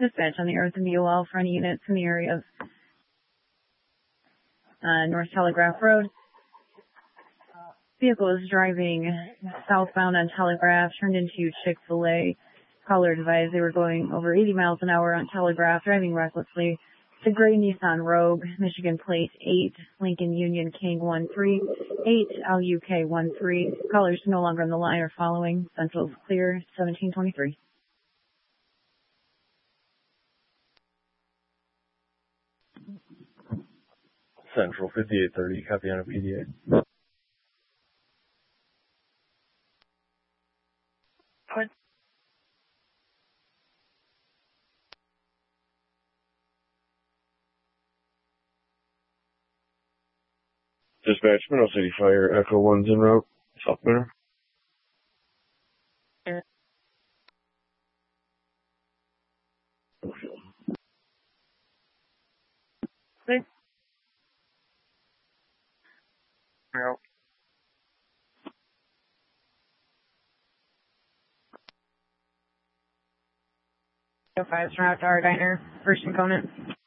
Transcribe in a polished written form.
Dispatch on the Earth and MUL for any units in the area of North Telegraph Road. Vehicle is driving southbound on Telegraph, turned into Chick-fil-A. Caller advised they were going over 80 miles an hour on Telegraph, driving recklessly. It's a gray Nissan Rogue, Michigan plate 8, Lincoln Union King 13, 8 LUK 13. Callers no longer on the line are following. Central's clear, 1723. Central 5830, copy on a PDA. What? Dispatch, Middle City Fire, Echo 1's en route, South Winter. Clear. No. 05's route to our diner, first component.